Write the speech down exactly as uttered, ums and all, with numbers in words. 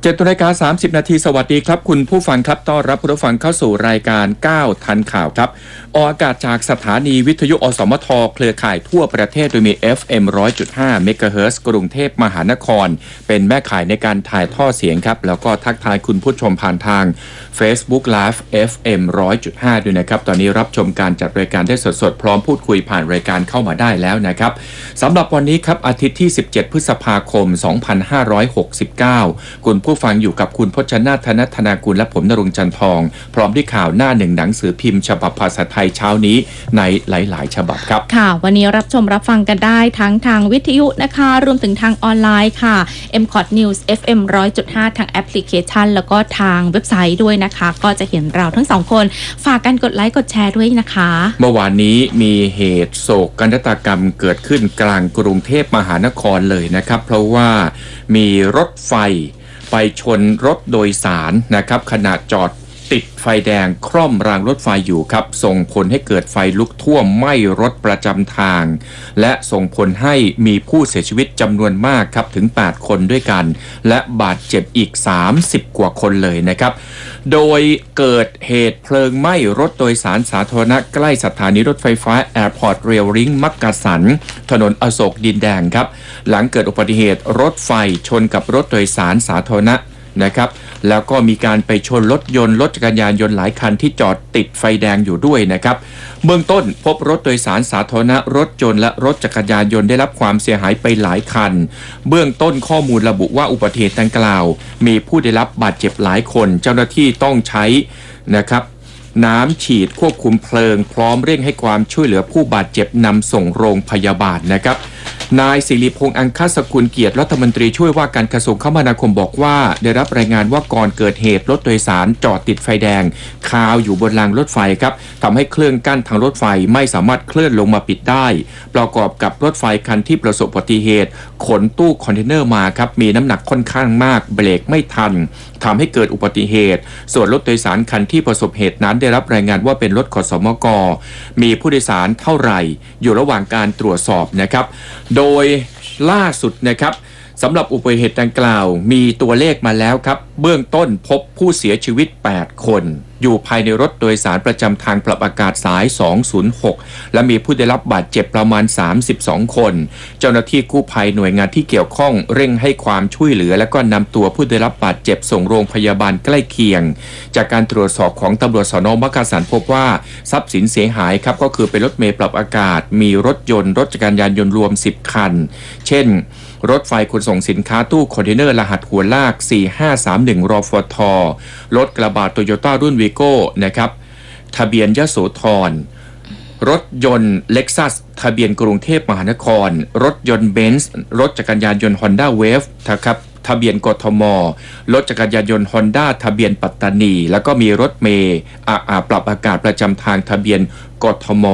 เจ็ดนาฬิกาสามสิบนาทีสวัสดีครับคุณผู้ฟังครับต้อนรับผู้ฟังเข้าสู่รายการก้าวทันข่าวครับออกอากาศจากสถานีวิทยุอสมทเครือข่ายทั่วประเทศโดยมี เอฟ เอ็ม หนึ่งร้อยจุดห้า เมกะเฮิรตซ์กรุงเทพมหานครเป็นแม่ข่ายในการถ่ายทอดเสียงครับแล้วก็ทักทายคุณผู้ชมผ่านทาง Facebook Live เอฟ เอ็ม หนึ่งร้อยจุดห้า ด้วยนะครับตอนนี้รับชมการจัดรายการได้สดๆพร้อมพูดคุยผ่านรายการเข้ามาได้แล้วนะครับสำหรับวันนี้ครับอาทิตย์ที่สิบเจ็ดพฤษภาคมสองพันห้าร้อยหกสิบเก้าคุณผู้ฟังอยู่กับคุณพจนาถ ธนธนากุลและผมณรงค์จันทองพร้อมด้วยข่าวหน้าหนึ่งหนังสือพิมพ์ฉบับภาษาไทยเช้านี้ในหลายๆฉบับครับค่ะวันนี้รับชมรับฟังกันได้ทั้งทางวิทยุนะคะรวมถึงทางออนไลน์ค่ะ เอ็ม คอท News เอฟ เอ็ม หนึ่งร้อยจุดห้า ทางแอปพลิเคชันแล้วก็ทางเว็บไซต์ด้วยนะคะก็จะเห็นเราทั้งสองคนฝากกันกดไลค์กดแชร์ด้วยนะคะเมื่อวานนี้มีเหตุโศกนาฏกรรมเกิดขึ้นกลางกรุงเทพมหานครเลยนะครับเพราะว่ามีรถไฟไปชนรถโดยสารนะครับขณะจอดติดไฟแดงคร่อมรางรถไฟอยู่ครับส่งผลให้เกิดไฟลุกท่วมไหม้รถประจำทางและส่งผลให้มีผู้เสียชีวิตจำนวนมากครับถึงแปดคนด้วยกันและบาดเจ็บอีกสามสิบกว่าคนเลยนะครับโดยเกิดเหตุเพลิงไหม้รถโดยสารสาธารณะใกล้สถานีรถไฟฟ้า Airport Rail Link มักกะสันถนนอโศกดินแดงครับหลังเกิดอุบัติเหตุรถไฟชนกับรถโดยสารสาธารณะนะครับแล้วก็มีการไปชนรถยนต์รถจักรยานยนต์หลายคันที่จอดติดไฟแดงอยู่ด้วยนะครับเบื้องต้นพบรถโดยสารสาธารณะรถยนต์และรถจักรยานยนต์ได้รับความเสียหายไปหลายคันเบื้องต้นข้อมูลระบุว่าอุบัติเหตุดังกล่าวมีผู้ได้รับบาดเจ็บหลายคนเจ้าหน้าที่ต้องใช้นะครับน้ำฉีดควบคุมเพลิงพร้อมเร่งให้ความช่วยเหลือผู้บาดเจ็บนำส่งโรงพยาบาลนะครับนายศิริพงษ์อังคสกุลเกียรติรัฐมนตรีช่วยว่าการกระทรวงคมนาคมบอกว่าได้รับรายงานว่าก่อนเกิดเหตุรถโดยสารจอดติดไฟแดงคาวอยู่บนรางรถไฟครับทำให้เครื่องกั้นทางรถไฟไม่สามารถเคลื่อนลงมาปิดได้ประกอบกับรถไฟคันที่ประสบอุบัติเหตุขนตู้คอนเทนเนอร์มาครับมีน้ำหนักค่อนข้างมากเบรกไม่ทันทำให้เกิดอุบัติเหตุส่วนรถโดยสารคันที่ประสบเหตุนั้นได้รับรายงานว่าเป็นรถขสมกมีผู้โดยสารเท่าไหร่อยู่ระหว่างการตรวจสอบนะครับโดยล่าสุดนะครับสำหรับอุบัติเหตุดังกล่าวมีตัวเลขมาแล้วครับเบื้องต้นพบผู้เสียชีวิตแปดคนอยู่ภายในรถโดยสารประจำทางปรับอากาศสายสองศูนย์หกและมีผู้ได้รับบาดเจ็บประมาณสามสิบสองคนเจ้าหน้าที่กู้ภัยหน่วยงานที่เกี่ยวข้องเร่งให้ความช่วยเหลือและก็นำตัวผู้ได้รับบาดเจ็บส่งโรงพยาบาลใกล้เคียงจากการตรวจสอบของตำรวจสน.มักกะสันพบว่าทรัพย์สินเสียหายครับก็คือเป็นรถเมล์ปรับอากาศมีรถยนต์รถจักรยานยนต์รวมสิบคันเช่นรถไฟขนส่งสินค้าตู้คอนเทนเนอร์รหัสหัวลากสี่ห้าสามหนึ่งรฟทรถกระบะโตโยต้ารุ่นวีโก้นะครับทะเบียนยโสธรรถยนต์เล็กซัสทะเบียนกรุงเทพมหานครรถยนต์เบนซ์รถจักรยานยนต์ Honda Wave นะครับทะเบียนกทมรถจักรยานยนต์ Honda ทะเบียนปัตตานีแล้วก็มีรถเมล์ปรับอากาศประจำทางทะเบียนกทม